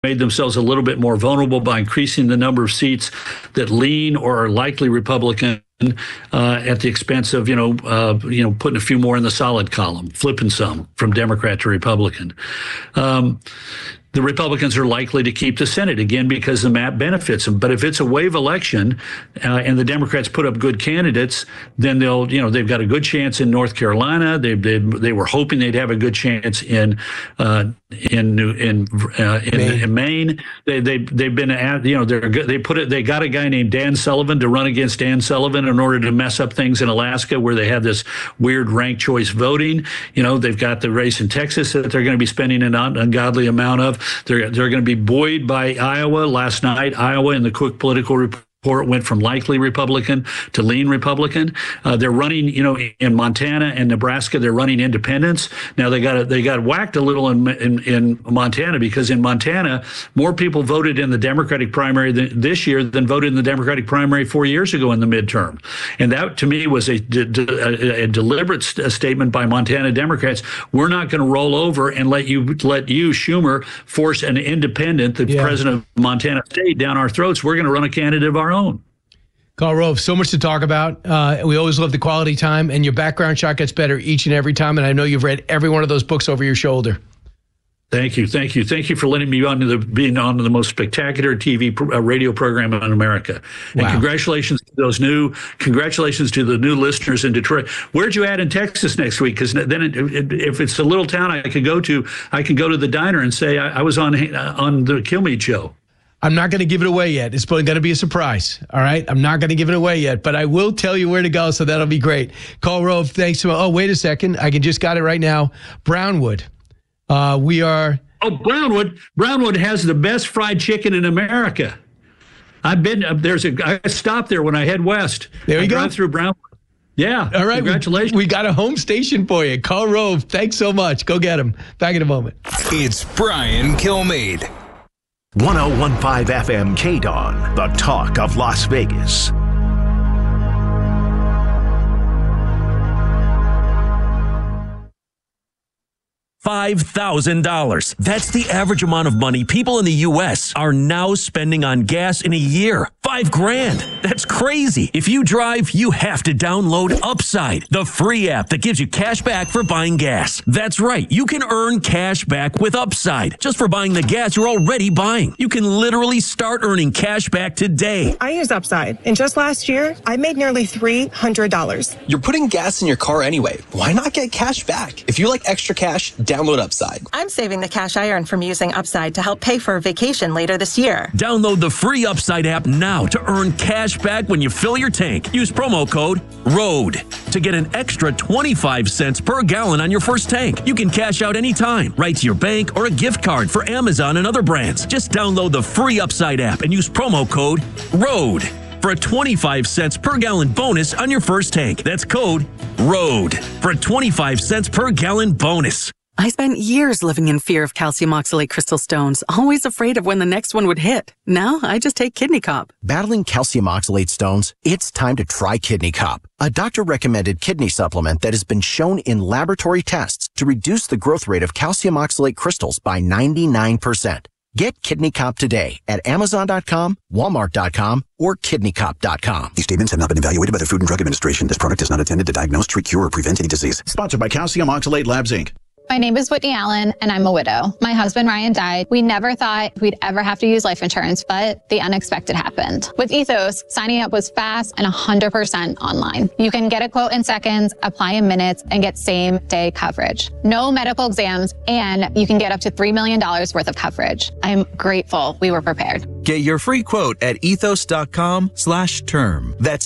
made themselves a little bit more vulnerable by increasing the number of seats that lean or are likely Republican at the expense of putting a few more in the solid column, flipping some from Democrat to Republican. The Republicans are likely to keep the Senate again because the map benefits them. But if it's a wave election and the Democrats put up good candidates, then they've got a good chance in North Carolina. They were hoping they'd have a good chance in Maine. They've been at they got a guy named Dan Sullivan to run against Dan Sullivan in order to mess up things in Alaska where they have this weird ranked choice voting. They've got the race in Texas that they're going to be spending an ungodly amount of. They're going to be buoyed by Iowa. Last night, Iowa in the quick political report went from likely Republican to lean Republican. They're running, in Montana and Nebraska, they're running independents. Now they got whacked a little in Montana because in Montana, more people voted in the Democratic primary this year than voted in the Democratic primary 4 years ago in the midterm. And that, to me, was a deliberate statement by Montana Democrats. We're not going to roll over and let you, Schumer, force an independent, the president of Montana State, down our throats. We're going to run a candidate of our own. Carl Rove, so much to talk about. We always love the quality time, and your background shot gets better each and every time, and I know you've read every one of those books over your shoulder. Thank you for letting me being on the most spectacular TV radio program in America. And congratulations to the new listeners in Detroit. Where'd you at in Texas next week? Because then if it's a little town I can go to the diner and say I was on the Kilmeade show. I'm not going to give it away yet. It's going to be a surprise. All right. I'm not going to give it away yet, but I will tell you where to go. So that'll be great. Carl Rove, thanks so much. Oh, wait a second. I just got it right now. Brownwood. Brownwood. Brownwood has the best fried chicken in America. I've been I stop there when I head west. There you go. Drive through Brownwood. Yeah. All right. Congratulations. We got a home station for you. Carl Rove. Thanks so much. Go get him. Back in a moment. It's Brian Kilmeade. 101.5 FM KDON, the talk of Las Vegas. $5,000. That's the average amount of money people in the U.S. are now spending on gas in a year. $5,000. That's crazy. If you drive, you have to download Upside, the free app that gives you cash back for buying gas. That's right. You can earn cash back with Upside just for buying the gas you're already buying. You can literally start earning cash back today. I use Upside, and just last year, I made nearly $300. You're putting gas in your car anyway. Why not get cash back? If you like extra cash, download Upside. I'm saving the cash I earn from using Upside to help pay for a vacation later this year. Download the free Upside app now to earn cash back when you fill your tank. Use promo code ROAD to get an extra 25 cents per gallon on your first tank. You can cash out anytime, right to your bank or a gift card for Amazon and other brands. Just download the free Upside app and use promo code ROAD for a 25 cents per gallon bonus on your first tank. That's code ROAD for a 25 cents per gallon bonus. I spent years living in fear of calcium oxalate crystal stones, always afraid of when the next one would hit. Now I just take Kidney Cop. Battling calcium oxalate stones? It's time to try Kidney Cop, a doctor-recommended kidney supplement that has been shown in laboratory tests to reduce the growth rate of calcium oxalate crystals by 99%. Get Kidney Cop today at Amazon.com, Walmart.com, or KidneyCop.com. These statements have not been evaluated by the Food and Drug Administration. This product is not intended to diagnose, treat, cure, or prevent any disease. Sponsored by Calcium Oxalate Labs, Inc. My name is Whitney Allen, and I'm a widow. My husband, Ryan, died. We never thought we'd ever have to use life insurance, but the unexpected happened. With Ethos, signing up was fast and 100% online. You can get a quote in seconds, apply in minutes, and get same-day coverage. No medical exams, and you can get up to $3 million worth of coverage. I'm grateful we were prepared. Get your free quote at ethos.com/term. That's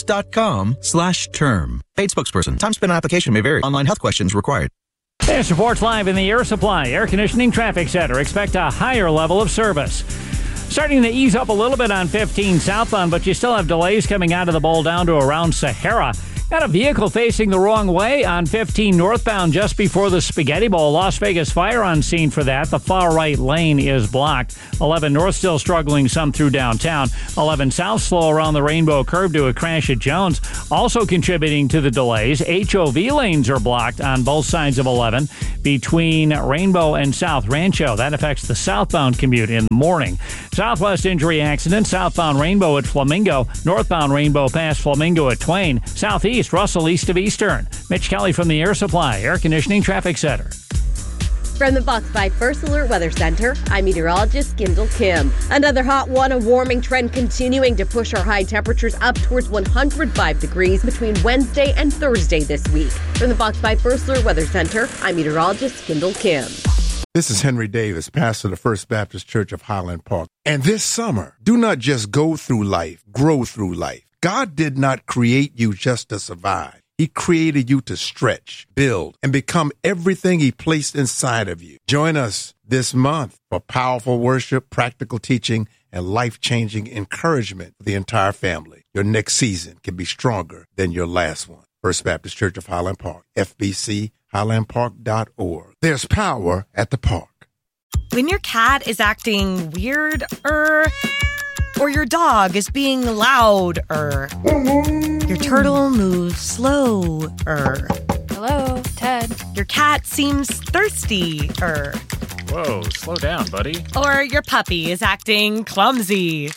ethos.com/term. Paid spokesperson. Time spent on application may vary. Online health questions required. This reports live in the Air Supply Air Conditioning Traffic Center. Expect a higher level of service. Starting to ease up a little bit on 15 southbound, but you still have delays coming out of the bowl down to around Sahara. Got a vehicle facing the wrong way on 15 northbound just before the Spaghetti Bowl. Las Vegas Fire on scene for that. The far right lane is blocked. 11 north still struggling some through downtown. 11 south slow around the Rainbow Curve to a crash at Jones. Also contributing to the delays, HOV lanes are blocked on both sides of 11 between Rainbow and South Rancho. That affects the southbound commute in the morning. Southwest injury accident, southbound Rainbow at Flamingo. Northbound Rainbow past Flamingo at Twain. Southeast Russell east of Eastern. Mitch Kelly from the Air Supply Air Conditioning Traffic Center. From the Fox 5 First Alert Weather Center, I'm meteorologist Kendall Kim. Another hot one, a warming trend continuing to push our high temperatures up towards 105 degrees between Wednesday and Thursday this week. From the Fox 5 First Alert Weather Center, I'm meteorologist Kendall Kim. This is Henry Davis, pastor of the First Baptist Church of Highland Park. And this summer, do not just go through life, grow through life. God did not create you just to survive. He created you to stretch, build, and become everything He placed inside of you. Join us this month for powerful worship, practical teaching, and life-changing encouragement for the entire family. Your next season can be stronger than your last one. First Baptist Church of Highland Park, FBCHighlandPark.org. There's power at the park. When your cat is acting weird, or your dog is being loud, your turtle moves slow, Hello, Ted. Your cat seems thirsty, Whoa, slow down, buddy. Or your puppy is acting clumsy,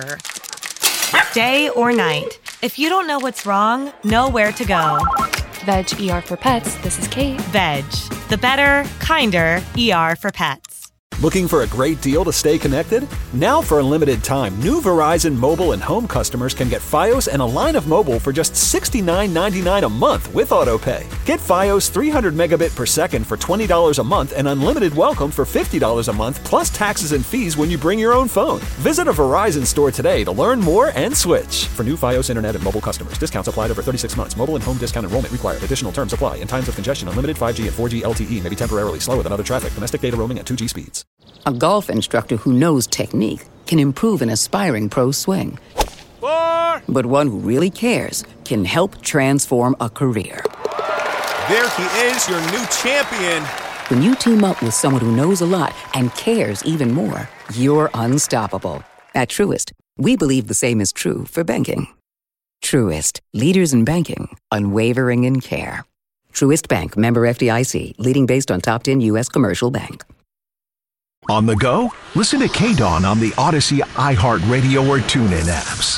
Day or night, if you don't know what's wrong, know where to go. Veg ER for Pets, this is Kate. Veg, the better, kinder ER for pets. Looking for a great deal to stay connected? Now for a limited time, new Verizon mobile and home customers can get Fios and a line of mobile for just $69.99 a month with AutoPay. Get Fios 300 megabit per second for $20 a month and unlimited welcome for $50 a month plus taxes and fees when you bring your own phone. Visit a Verizon store today to learn more and switch. For new Fios internet and mobile customers, discounts applied over 36 months. Mobile and home discount enrollment required. Additional terms apply. In times of congestion, unlimited 5G and 4G LTE may be temporarily slower than other traffic. Domestic data roaming at 2G speeds. A golf instructor who knows technique can improve an aspiring pro's swing. But one who really cares can help transform a career. There he is, your new champion. When you team up with someone who knows a lot and cares even more, you're unstoppable. At Truist, we believe the same is true for banking. Truist, leaders in banking, unwavering in care. Truist Bank, member FDIC, leading based on top 10 U.S. commercial bank. On the go? Listen to K-Dawn on the Odyssey, iHeartRadio, or TuneIn apps.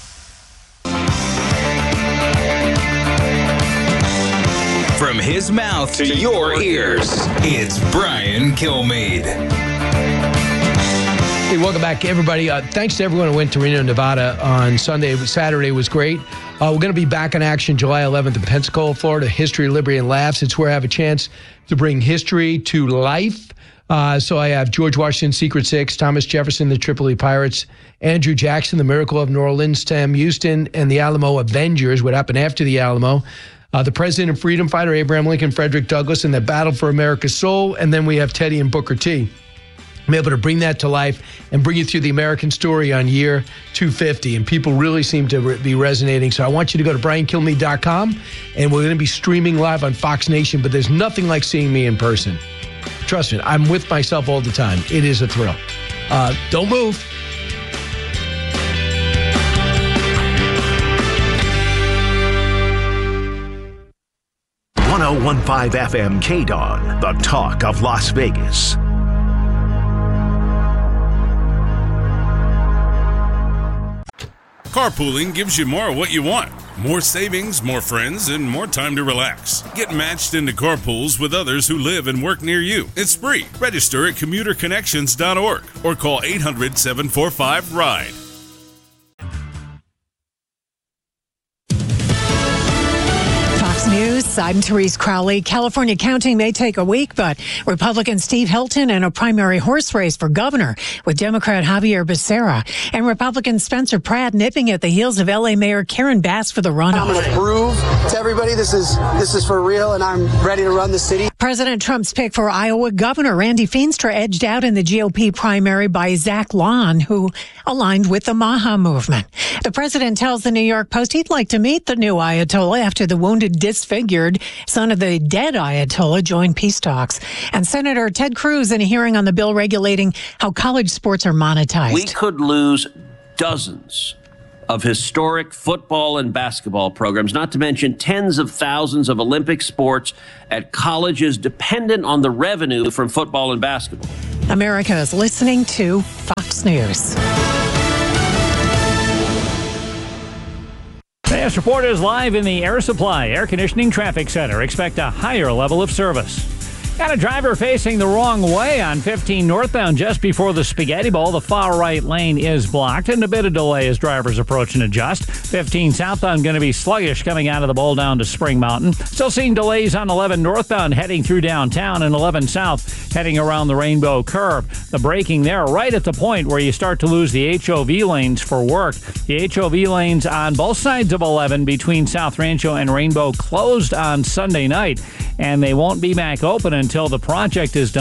From his mouth to your ears, it's Brian Kilmeade. Hey, welcome back, everybody. Thanks to everyone who went to Reno, Nevada on Sunday. Saturday was great. We're going to be back in action July 11th in Pensacola, Florida. History, Liberty, and Laughs. It's where I have a chance to bring history to life. So I have George Washington, Secret Six, Thomas Jefferson, the Tripoli Pirates, Andrew Jackson, the Miracle of New Orleans, Sam Houston, and the Alamo Avengers, what happened after the Alamo, the President and Freedom Fighter, Abraham Lincoln, Frederick Douglass, and the Battle for America's Soul, and then we have Teddy and Booker T. I'm able to bring that to life and bring you through the American story on year 250, and people really seem to be resonating. So I want you to go to briankilmeade.com, and we're going to be streaming live on Fox Nation, but there's nothing like seeing me in person. Trust me, I'm with myself all the time. It is a thrill. Don't move. .105 FM K-Dawn, the talk of Las Vegas. Carpooling gives you more of what you want. More savings, more friends, and more time to relax. Get matched into carpools with others who live and work near you. It's free. Register at commuterconnections.org or call 800-745-RIDE. News, I'm Therese Crowley. California counting may take a week, but Republican Steve Hilton in a primary horse race for governor with Democrat Javier Becerra and Republican Spencer Pratt nipping at the heels of L.A. Mayor Karen Bass for the runoff. I'm going to prove to everybody this is for real, and I'm ready to run the city. President Trump's pick for Iowa Governor Randy Feenstra edged out in the GOP primary by Zach Lon, who aligned with the Maha movement. The president tells the New York Post he'd like to meet the new Ayatollah after the wounded, disfigured son of the dead Ayatollah joined peace talks. And Senator Ted Cruz in a hearing on the bill regulating how college sports are monetized. We could lose dozens of historic football and basketball programs, not to mention tens of thousands of Olympic sports at colleges dependent on the revenue from football and basketball. America is listening to Fox News. This report is live in the Air Supply Air Conditioning Traffic Center. Expect a higher level of service. Got a driver facing the wrong way on 15 northbound just before the Spaghetti Bowl. The far right lane is blocked and a bit of delay as drivers approach and adjust. 15 southbound going to be sluggish coming out of the bowl down to Spring Mountain. Still seeing delays on 11 northbound heading through downtown and 11 south heading around the Rainbow Curve. The braking there right at the point where you start to lose the HOV lanes for work. The HOV lanes on both sides of 11 between South Rancho and Rainbow closed on Sunday night, and they won't be back open until the project is done.